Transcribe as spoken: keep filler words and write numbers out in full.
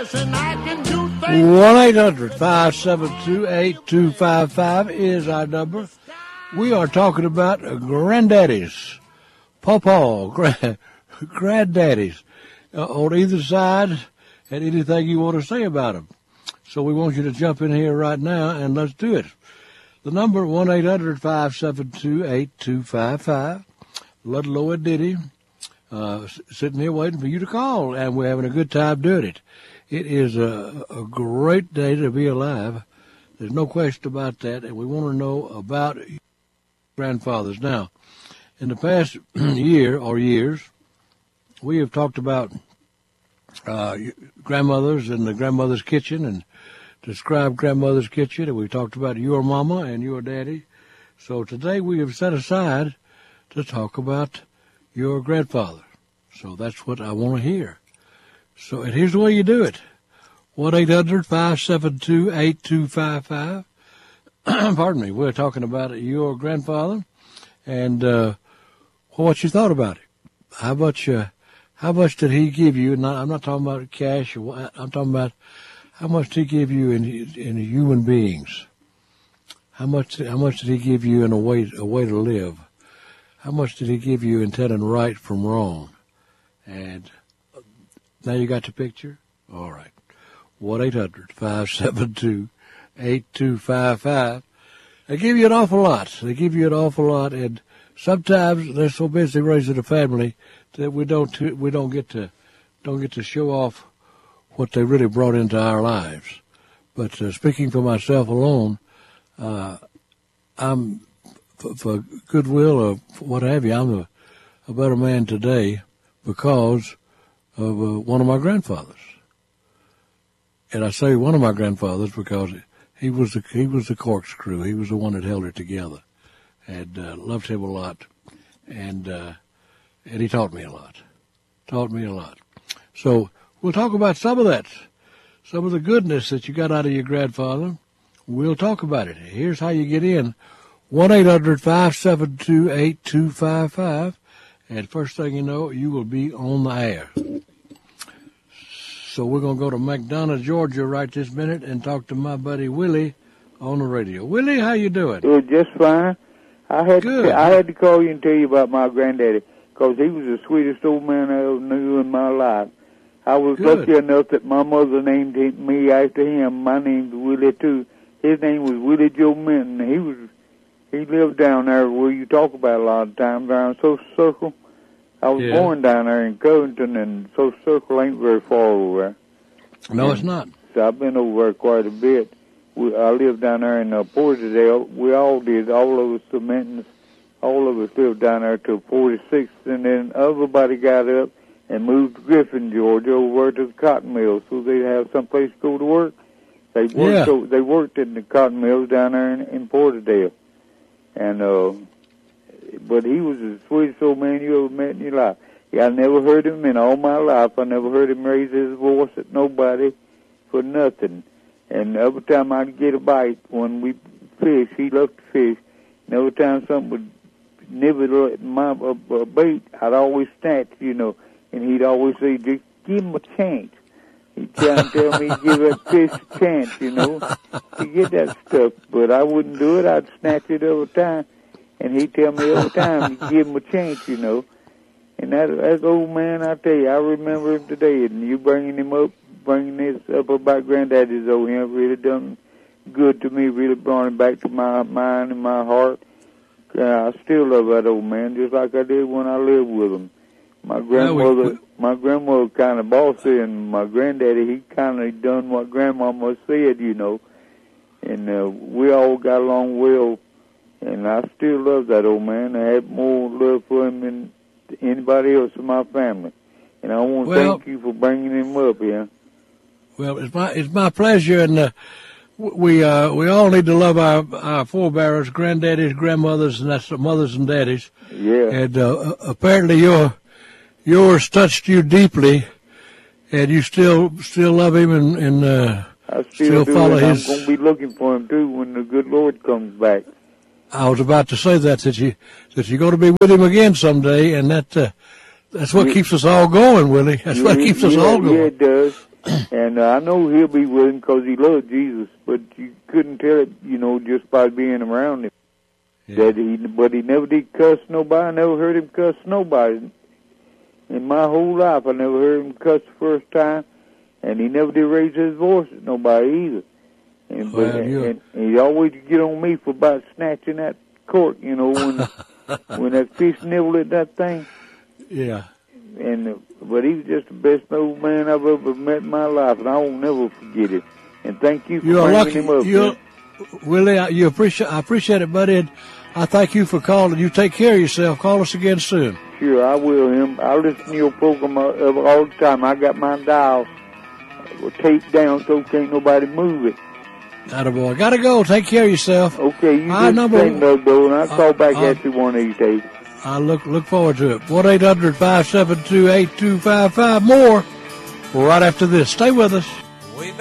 one eight hundred five seven two eight two five five is our number. We are talking about granddaddies, pawpaw, grand, granddaddies uh, on either side, and anything you want to say about them. So we want you to jump in here right now, and let's do it. The number, one eight hundred five seven two eight two five five. Ludlow and Diddy, uh, sitting here waiting for you to call, and we're having a good time doing it. It is a, a great day to be alive. There's no question about that, and we want to know about grandfathers. Now, in the past year or years, we have talked about uh, grandmothers and the grandmother's kitchen and described grandmother's kitchen, and we talked about your mama and your daddy. So today we have set aside to talk about your grandfather. So that's what I want to hear. So, and here's the way you do it. one eight hundred five seven two eight two five five. Pardon me. We're talking about your grandfather and uh, what you thought about it. How much, uh, how much did he give you? Not, I'm not talking about cash. Or what, I'm talking about how much did he give you in in human beings. How much? How much did he give you in a way a way to live? How much did he give you in telling right from wrong? And now you got the picture? All right. one eight hundred five seven two eight two five five. They give you an awful lot. They give you an awful lot, and sometimes they're so busy raising a family that we don't we don't get to don't get to show off what they really brought into our lives. But uh, speaking for myself alone, uh, I'm for, for goodwill or what have you. I'm a, a better man today because of uh, one of my grandfathers. And I say one of my grandfathers because he was the, he was the corkscrew. He was the one that held it together, and uh, loved him a lot, and uh, and he taught me a lot, taught me a lot. So we'll talk about some of that, some of the goodness that you got out of your grandfather. We'll talk about it. Here's how you get in: one eight hundred five seven two eight two five five, and first thing you know, you will be on the air. So we're going to go to McDonough, Georgia right this minute and talk to my buddy Willie on the radio. Willie, how you doing? Doing just fine. I had Good. To, I had to call you and tell you about my granddaddy because he was the sweetest old man I ever knew in my life. I was Good. lucky enough that my mother named him, me after him. My name's Willie, too. His name was Willie Joe Minton. He was he lived down there where you talk about a lot of times, around Social Circle. I was yeah. born down there in Covington, and Social Circle ain't very far over there. No, and it's not. So I've been over there quite a bit. We, I lived down there in uh, Porterdale. We all did. All of us, the Mintons, all of us lived down there till forty-six, and then everybody got up and moved to Griffin, Georgia, over to the cotton mills, so they'd have someplace to go to work. They worked. Yeah. So they worked in the cotton mills down there in, in Porterdale, and. uh But he was the sweetest old man you ever met in your life. Yeah, I never heard him in all my life. I never heard him raise his voice at nobody for nothing. And every time I'd get a bite when we fish, he loved to fish. And every time something would nibble at my uh, uh, bait, I'd always snatch, you know. And he'd always say, just give him a chance. He'd try and tell me, give that fish a chance, you know, to get that stuff. But I wouldn't do it. I'd snatch it every time. And he'd tell me every time, you give him a chance, you know. And that, that old man, I tell you, I remember him today. And you bringing him up, bringing this up about Granddaddy's old him, really done good to me, really brought him back to my mind and my heart. Uh, I still love that old man, just like I did when I lived with him. My grandmother, Yeah, we, we, my grandmother kind of bossy, and my granddaddy, he kind of done what grandmama said, you know. And uh, we all got along well. And I still love that old man. I have more love for him than anybody else in my family. And I want to well, thank you for bringing him up here. Well, it's my it's my pleasure, and uh, we uh, we all need to love our our forebears, granddaddies, grandmothers, and that's mothers and daddies. Yeah. And uh, apparently your yours touched you deeply, and you still still love him, and, and uh, I still, still do, follow and his. I'm going to be looking for him too when the good Lord comes back. I was about to say that that you that you're going to be with him again someday, and that uh, that's what yeah. keeps us all going, Willie. That's yeah, what keeps us yeah, all going. Yeah, it does. And uh, I know he'll be with him because he loved Jesus, but you couldn't tell it, you know, just by being around him. Yeah. That he, but he never did cuss nobody. I never heard him cuss nobody. In my whole life, I never heard him cuss the first time, and he never did raise his voice at nobody either. And, well, but, and, and he always get on me for about snatching that cork, you know, when when that fish nibbled at that thing. Yeah. And uh, but he was just the best old man I've ever met in my life, and I won't never forget it. And thank you for you're bringing lucky. him up. You're, Willie, I, you appreciate, I appreciate it, buddy. And I thank you for calling. You take care of yourself. Call us again soon. Sure, I will. Him. I listen to your program all the time. I got my dial taped down so can't nobody move it. Attaboy. Gotta go. Take care of yourself. Okay, you My just number, sing those, though, and I'll call uh, back uh, at you one of these days. I look look forward to it. one eight hundred five seven two eight two five five. More right after this. Stay with us.